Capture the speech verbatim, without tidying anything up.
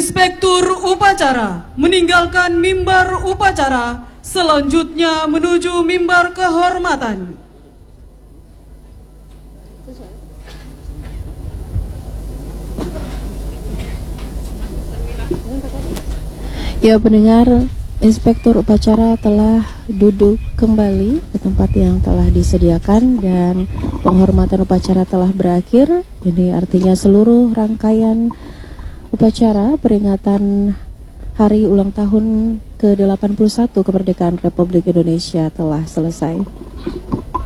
Inspektur upacara meninggalkan mimbar upacara, selanjutnya menuju mimbar kehormatan. Ya pendengar, Inspektur upacara telah duduk kembali ke tempat yang telah disediakan dan penghormatan upacara telah berakhir. Ini artinya seluruh rangkaian upacara peringatan hari ulang tahun ke delapan puluh satu kemerdekaan Republik Indonesia telah selesai.